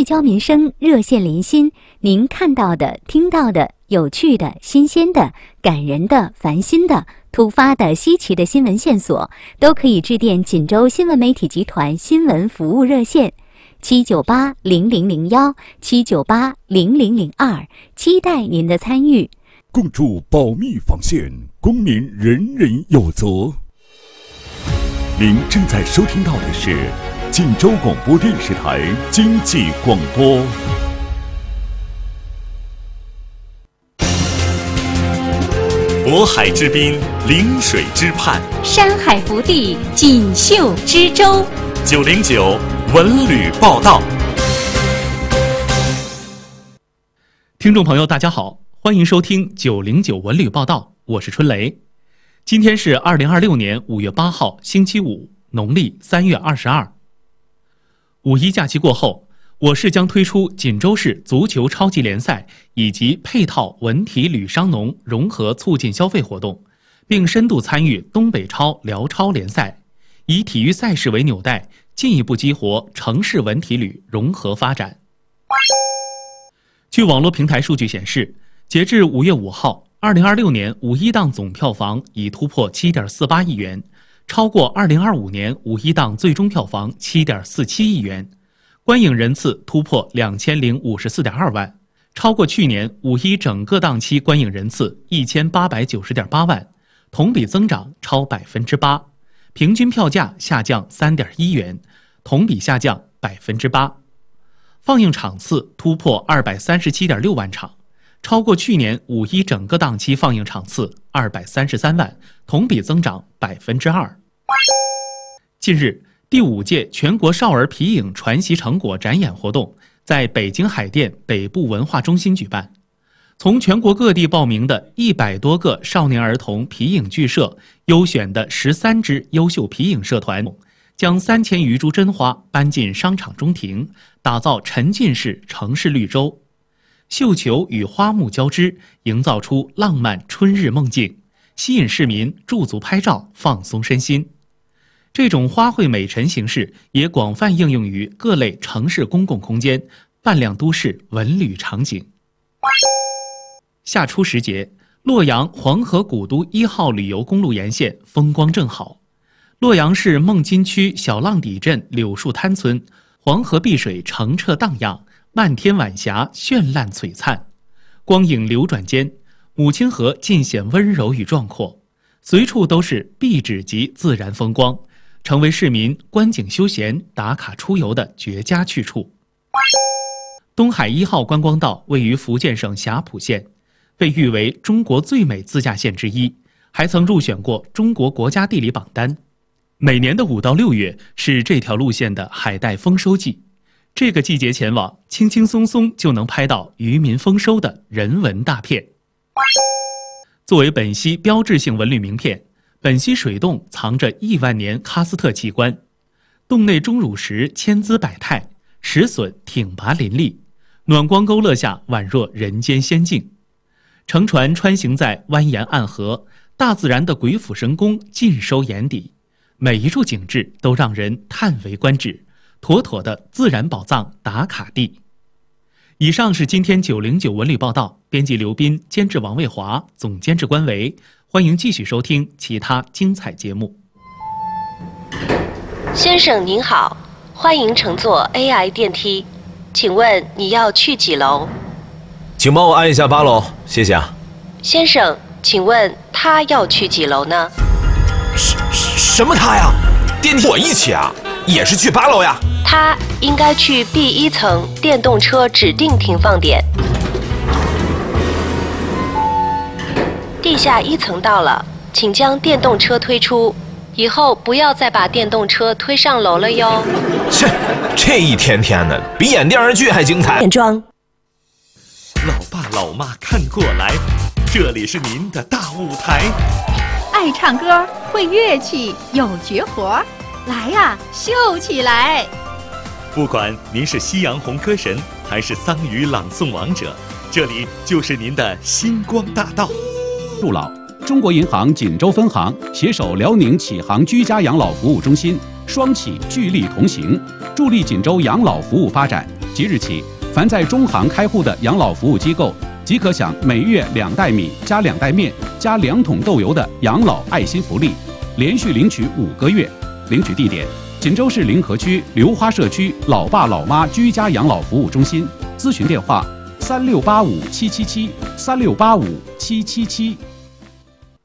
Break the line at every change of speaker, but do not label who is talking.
焦民生，热线连心，您看到的、听到的、有趣的、新鲜的、感人的、烦心的、突发的、稀奇的新闻线索，都可以致电锦州新闻媒体集团新闻服务热线798-0002，798-0002，期待您的参与。
共筑保密防线，公民人人有责。您正在收听到的是锦州广播电视台经济广播。
渤海之滨，临水之畔，
山海福地，锦绣之州。
909文旅报道。
听众朋友，大家好，欢迎收听909文旅报道，我是春雷。今天是2026年5月8号，星期五，农历3月22。五一假期过后，我市将推出锦州市足球超级联赛以及配套文体旅商农融合促进消费活动，并深度参与东北超、辽超联赛，以体育赛事为纽带，进一步激活城市文体旅融合发展。据网络平台数据显示，截至5月5号，2026年五一档总票房已突破7.48亿元，超过2025年五一档最终票房7.47亿元。观影人次突破2054.2万，超过去年五一整个档期观影人次1890.8万，同比增长超8%，平均票价下降3.1元，同比下降8%。放映场次突破237.6万场，超过去年五一整个档期放映场次233万，同比增长2%。近日，第5届全国少儿皮影传习成果展演活动在北京海淀北部文化中心举办。从全国各地报名的100多个少年儿童皮影剧社优选的13支优秀皮影社团，将3000余株真花搬进商场中庭，打造沉浸式城市绿洲。绣球与花木交织，营造出浪漫春日梦境，吸引市民驻足拍照，放松身心。这种花卉美陈形式也广泛应用于各类城市公共空间，扮亮都市文旅场景。夏初时节，洛阳黄河古都1号旅游公路沿线风光正好。洛阳市孟津区小浪底镇柳树滩村，黄河碧水澄澈荡漾，漫天晚霞绚烂璀璨。光影流转间，母亲河尽显温柔与壮阔，随处都是壁纸级自然风光，成为市民观景休闲、打卡出游的绝佳去处。东海1号观光道位于福建省霞浦县，被誉为中国最美自驾线之一，还曾入选过中国国家地理榜单。每年的5到6月是这条路线的海带丰收季，这个季节前往，轻轻松松就能拍到渔民丰收的人文大片。作为本溪标志性文旅名片，本溪水洞藏着亿万年喀斯特奇观，洞内钟乳石千姿百态，石笋挺拔林立，暖光勾勒下宛若人间仙境。乘船穿行在蜿蜒暗河，大自然的鬼斧神工尽收眼底，每一处景致都让人叹为观止，妥妥的自然宝藏打卡地。以上是今天909文旅报道，编辑刘斌，监制王卫华，总监制关维。欢迎继续收听其他精彩节目。
先生您好，欢迎乘坐 AI 电梯，请问你要去几楼？
请帮我按一下8楼，谢谢啊。
先生，请问他要去几楼呢？
什么他呀？电梯我一起啊，也是去8楼呀。
他应该去 B1层电动车指定停放点。地下1层到了，请将电动车推出，以后不要再把电动车推上楼了哟。
切，这一天天的比演电视剧还精彩。
点装。
老爸老妈看过来，这里是您的大舞台。
爱唱歌、会乐器、有绝活，来呀，秀起来！
不管您是夕阳红歌神，还是桑榆朗诵王者，这里就是您的星光大道。
助老，中国银行锦州分行携手辽宁启航居家养老服务中心，双企聚力同行，助力锦州养老服务发展， 即日起，凡在中行开户的养老服务机构，即可享每月2袋米加2袋面加2桶豆油的养老爱心福利，连续领取5个月。领取地点：锦州市临河区流花社区老爸老妈居家养老服务中心。咨询电话：3685-777，3685-777。